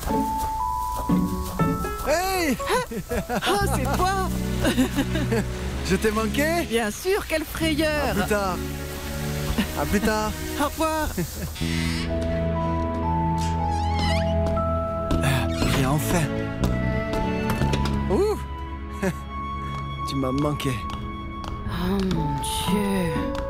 Hey! Oh, c'est toi! Je t'ai manqué? Bien sûr, quelle frayeur! À plus tard. À plus tard. Au revoir! Et enfin. Ouh! Tu m'as manqué. Oh mon Dieu.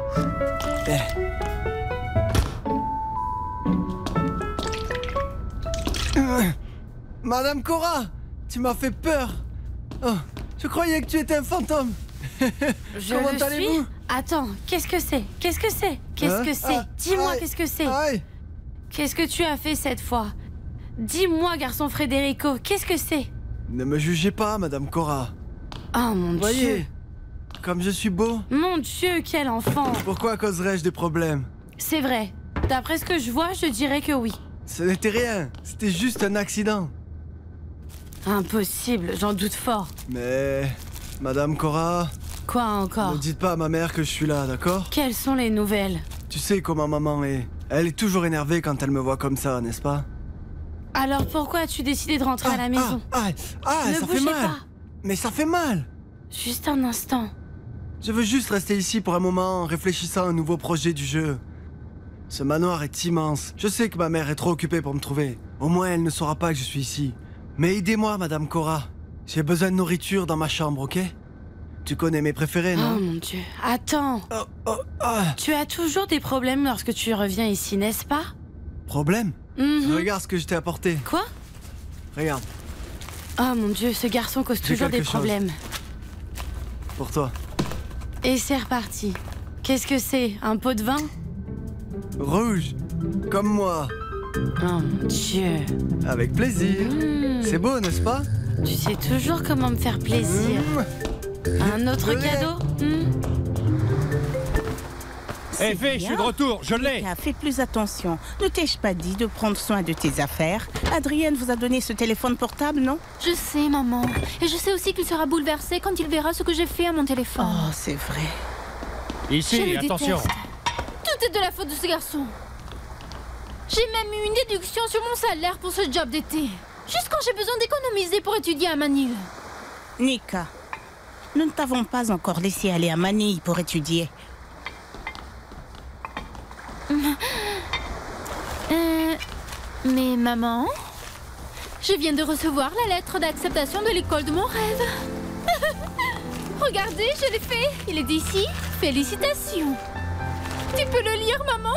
Madame Cora, tu m'as fait peur. Oh, je croyais que tu étais un fantôme. Comment Je le allez-vous? suis. Attends, qu'est-ce que c'est? Qu'est-ce que c'est? Qu'est-ce que c'est? Dis-moi, aïe, qu'est-ce que c'est? Aïe. Qu'est-ce que tu as fait cette fois? Dis-moi, garçon Federico, qu'est-ce que c'est? Ne me jugez pas, Madame Cora. Oh mon Dieu. Voyez, comme je suis beau, Mon Dieu, quel enfant. pourquoi causerais-je des problèmes? C'est vrai. D'après ce que je vois, je dirais que oui. Ce n'était rien, c'était juste un accident. Impossible, j'en doute fort. Mais, Madame Cora, Quoi encore? ne dites pas à ma mère que je suis là, d'accord? Quelles sont les nouvelles? Tu sais comment maman est. Elle est toujours énervée quand elle me voit comme ça, n'est-ce pas? Alors pourquoi as-tu décidé de rentrer à la maison? Ne Ne ça fait bougez mal. pas. Mais ça fait mal. Juste un instant. Je veux juste rester ici pour un moment en réfléchissant à un nouveau projet du jeu. Ce manoir est immense. Je sais que ma mère est trop occupée pour me trouver. Au moins, elle ne saura pas que je suis ici. Mais aidez-moi, Madame Cora. J'ai besoin de nourriture dans ma chambre, ok? Tu connais mes préférés, Oh non? mon Dieu. Attends. Tu as toujours des problèmes lorsque tu reviens ici, n'est-ce pas? Problème? Mhm. Regarde ce que je t'ai apporté. Quoi? Regarde, Oh mon Dieu, ce garçon cause J'ai toujours des quelque chose. problèmes. pour toi. Et c'est reparti. Qu'est-ce que c'est? Un pot de vin? Rouge, comme moi. Oh mon Dieu. Avec plaisir. Mmh. C'est beau, n'est-ce pas? Tu sais toujours comment me faire plaisir. Un autre De rien. cadeau? Hmm. Eh, Fé, je suis de retour, je l'ai. Mika, fais plus attention. Ne t'ai-je pas dit de prendre soin de tes affaires? Adrienne vous a donné ce téléphone portable, non? Je sais, maman. Et je sais aussi qu'il sera bouleversé quand il verra ce que j'ai fait à mon téléphone. Oh, c'est vrai. Je Ici, le attention. déteste. Tout est de la faute de ce garçon. J'ai même eu une déduction sur mon salaire pour ce job d'été. Juste quand j'ai besoin d'économiser pour étudier à Manille. Nika, nous ne t'avons pas encore laissé aller à Manille pour étudier. Mais maman, je viens de recevoir la lettre d'acceptation de l'école de mon rêve. Regardez, je l'ai fait. Il est d'ici. Félicitations. Tu peux le lire, maman?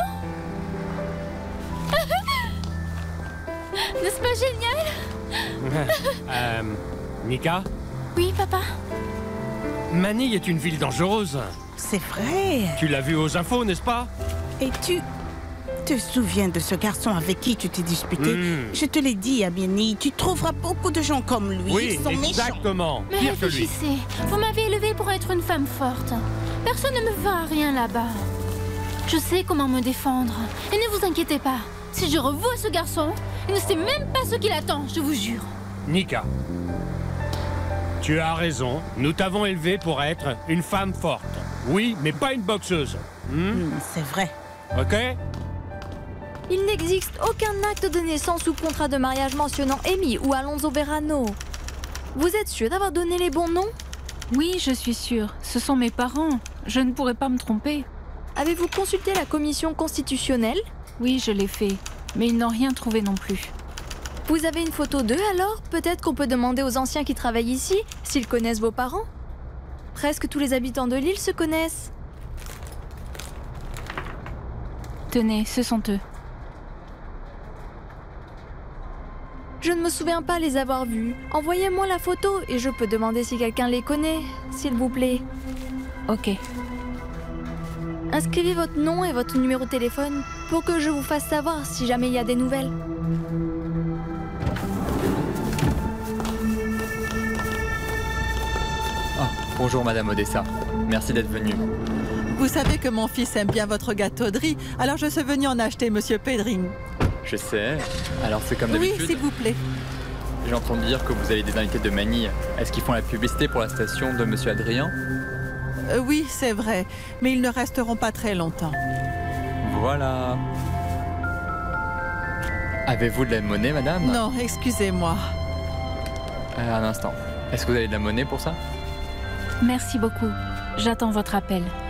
N'est-ce pas génial? Nika, Oui, papa. Manille est une ville dangereuse. C'est vrai. Tu l'as vu aux infos, n'est-ce pas? Et tu te souviens de ce garçon avec qui tu t'es disputé? Je te l'ai dit, Amini, tu trouveras beaucoup de gens comme lui. Oui, Ils sont méchants. exactement. Mais Pire que lui. réfléchissez. Vous m'avez élevée pour être une femme forte. Personne ne me va à rien là-bas. Je sais comment me défendre. Et ne vous inquiétez pas. Si je revois ce garçon, il ne sait même pas ce qu'il attend, je vous jure. Nika, tu as raison. Nous t'avons élevée pour être une femme forte. Oui, mais pas une boxeuse. C'est vrai. Ok? Il n'existe aucun acte de naissance ou contrat de mariage mentionnant Amy ou Alonso Verano. Vous êtes sûr d'avoir donné les bons noms? Oui, je suis sûre. Ce sont mes parents. Je ne pourrais pas me tromper. Avez-vous consulté la commission constitutionnelle? Oui, je l'ai fait. Mais ils n'ont rien trouvé non plus. Vous avez une photo d'eux alors? Peut-être qu'on peut demander aux anciens qui travaillent ici s'ils connaissent vos parents? Presque tous les habitants de l'île se connaissent. Tenez, ce sont eux. Je ne me souviens pas les avoir vus. Envoyez-moi la photo et je peux demander si quelqu'un les connaît, s'il vous plaît. Ok. Inscrivez votre nom et votre numéro de téléphone pour que je vous fasse savoir si jamais il y a des nouvelles. Bonjour Madame Odessa, merci d'être venue. Vous savez que mon fils aime bien votre gâteau de riz, alors je suis venue en acheter, Monsieur Pedring. Je sais, alors c'est comme Oui, d'habitude. s'il vous plaît. J'entends dire que vous avez des invités de Manille. Est-ce qu'ils font la publicité pour la station de Monsieur Adrien? Oui, c'est vrai, mais ils ne resteront pas très longtemps. Voilà. Avez-vous de la monnaie, madame? Non, excusez-moi. Un instant. Est-ce que vous avez de la monnaie pour ça? Merci beaucoup. J'attends votre appel.